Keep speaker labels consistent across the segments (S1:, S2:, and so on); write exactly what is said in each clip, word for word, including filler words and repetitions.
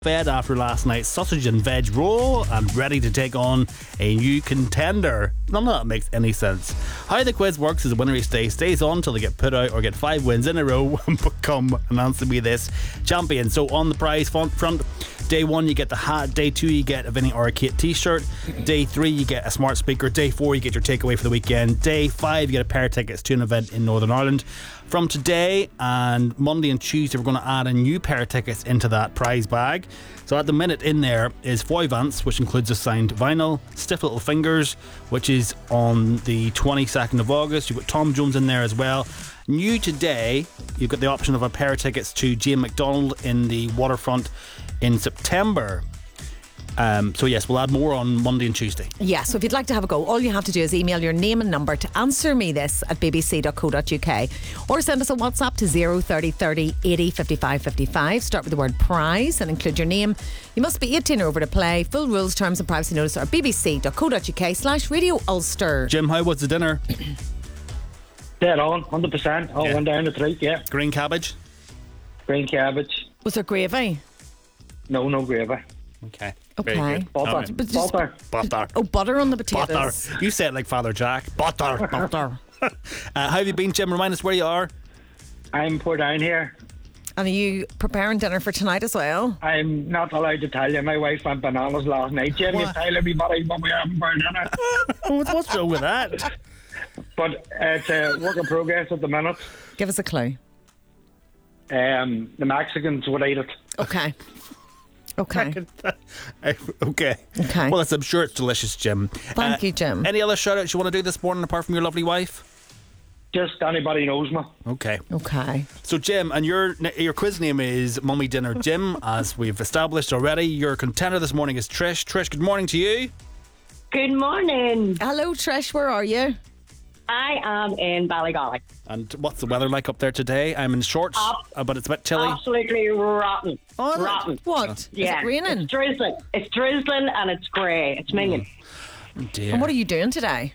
S1: Fed after last night's sausage and veg roll and ready to take on a new contender. None of that makes any sense. How the quiz works is the winner each day stays on till they get put out or get five wins in a row and become, and answer me this, champion. So on the prize front, front day one you get the hat, day two you get a Vinnie Arcade t-shirt, day three you get a smart speaker, day four you get your takeaway for the weekend, day five you get a pair of tickets to an event in Northern Ireland. From today and Monday and Tuesday we're going to add a new pair of tickets into that prize bag. So at the minute in there is Foivants, which includes a signed vinyl, Stiff Little Fingers, which is on the twenty-second of August. You've got Tom Jones in there as well. New today, you've got the option of a pair of tickets to Jane McDonald in the Waterfront in September. Um, so yes, we'll add more on Monday and Tuesday.
S2: Yeah, so if you'd like to have a go, all you have to do is email your name and number to answer me this at b b c dot co dot u k or send us a WhatsApp to zero thirty thirty eighty fifty-five fifty-five. Start with the word prize and include your name. You must be eighteen or over to play. Full rules, terms and privacy notice are b b c dot co dot u k slash radio Ulster.
S1: Jim, how was the dinner?
S3: Dead on, one hundred percent. All
S1: Yeah.
S3: went down the treat, yeah.
S1: Green cabbage?
S3: Green cabbage.
S2: Was there gravy?
S3: No, no gravy.
S1: Okay.
S2: Okay.
S1: Very good.
S3: Butter.
S1: Alright.
S2: But just-
S3: Butter.
S1: Butter.
S2: Oh, butter on the potatoes.
S1: Butter. You say it like Father Jack. Butter.
S2: Butter.
S1: uh, how have you been, Jim? Remind us where you are.
S3: I'm poor down here.
S2: And are you preparing dinner for tonight as well?
S3: I'm not allowed to tell you. My wife went bananas last night. Jimmy,
S1: What?
S3: tell everybody what we having for dinner.
S1: What's what's wrong with that?
S3: But it's a work in progress at the minute.
S2: Give us a clue.
S3: Um, the Mexicans would eat it.
S2: Okay. Okay.
S1: Okay.
S2: Okay.
S1: Well, it's, I'm sure it's delicious, Jim.
S2: Thank you, Jim.
S1: Any other shout outs you want to do this morning apart from your lovely wife?
S3: Just anybody knows me.
S1: Okay.
S2: Okay.
S1: So, Jim, and your your quiz name is Mummy Dinner Jim, as we've established already. Your contender this morning is Trish. Trish, good morning to you.
S4: Good morning.
S2: Hello, Trish. Where are you?
S4: I am in Ballygolly.
S1: And what's the weather like up there today? I'm in shorts,
S4: Up.
S1: uh, but it's a bit chilly.
S4: Absolutely rotten.
S1: Oh, is it?
S4: rotten.
S2: What?
S4: Yeah.
S2: Is it raining?
S4: It's drizzling. It's drizzling and it's grey. It's minging.
S1: Oh, dear.
S2: And what are you doing today?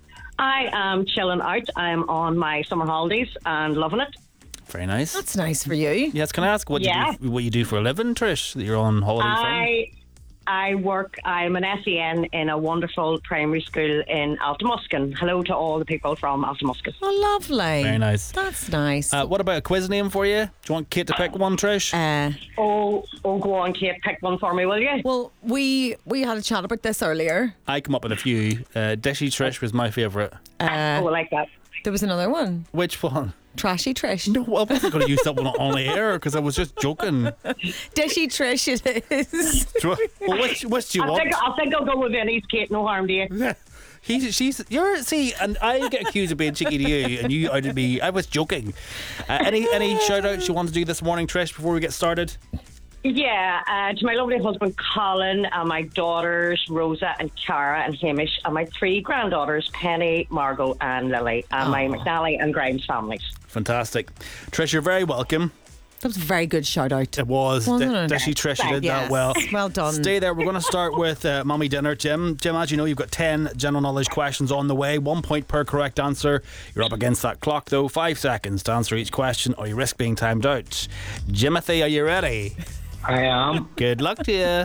S4: I am chilling out. I'm on my summer holidays and loving it.
S1: Very nice.
S2: That's nice for you.
S1: Yes, can I ask what
S4: Yeah.
S1: you do, what you do for a living, Trish? That you're on holiday from?
S4: I I work, I'm an S E N in a wonderful primary school in Altamuscan. Hello to all the people from Altamuscan.
S2: Oh, lovely.
S1: Very nice.
S2: That's nice.
S1: Uh, what about a quiz name for you? Do you want Kate to pick one, Trish?
S2: Uh,
S4: Oh, oh, go on, Kate, pick one for me, will you?
S2: well, we we had a chat about this earlier.
S1: I come up with a few. Uh, Dishy Trish was my favourite.
S4: oh, I like that.
S2: There was another one.
S1: Which one?
S2: Trashy Trish.
S1: No, I wasn't going to use that one on the air because I was just joking.
S2: Dishy Trish it is.
S1: Do I- well, which, which do you
S4: I
S1: want?
S4: think, I think I'll go with Vinnie's, Kate. No harm to you.
S1: He's, she's, you're, see, and I get accused of being cheeky to you, and you outed me. I was joking. Uh, any, any shout outs you want to do this morning, Trish, before we get started?
S4: Yeah, uh, to my lovely husband Colin and my daughters Rosa and Cara and Hamish and my three granddaughters Penny, Margot and Lily and my McNally and Grimes families.
S1: Fantastic. Trish, you're very welcome.
S2: That was a very good shout out.
S1: It was.
S2: Wasn't
S1: D-
S2: it?
S1: Dishy Trish, you did
S2: Yes.
S1: that well.
S2: Well done.
S1: Stay there. We're going to start with uh, Mummy Dinner. Jim, Jim, as you know, you've got ten general knowledge questions on the way. One point per correct answer. You're up against that clock, though. Five seconds to answer each question, or you risk being timed out. Jimothy, are you ready?
S3: I am.
S1: Good luck to you.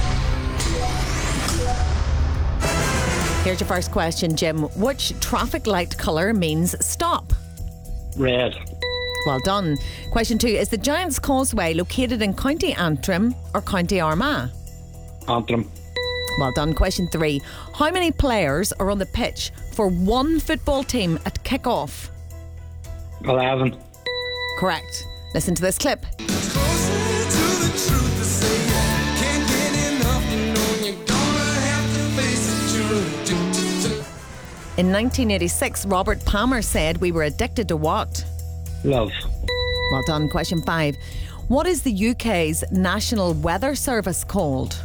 S2: Here's your first question, Jim. Which traffic light colour means stop?
S3: Red.
S2: Well done. Question two. Is the Giants Causeway located in County Antrim or County Armagh?
S3: Antrim.
S2: Well done. Question three. How many players are on the pitch for one football team at kick-off?
S3: eleven.
S2: Correct. Listen to this clip. In nineteen eighty-six, Robert Palmer said we were addicted to what?
S3: Love.
S2: Well done. Question five. What is the U K's National Weather Service called?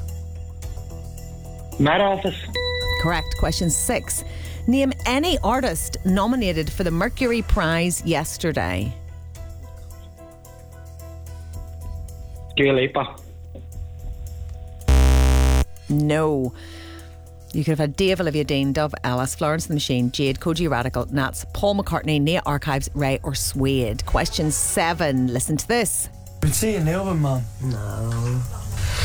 S3: Met Office.
S2: Correct. Question six. Name any artist nominated for the Mercury Prize yesterday.
S3: Dua Lipa.
S2: No. You could have had Dave, Olivia Dean, Dove Ellis, Florence and the Machine, Jade, Koji Radical, Nats, Paul McCartney, Nate Archives, Ray or Suede. Question seven. Listen to this.
S5: Been seeing the album, man. No.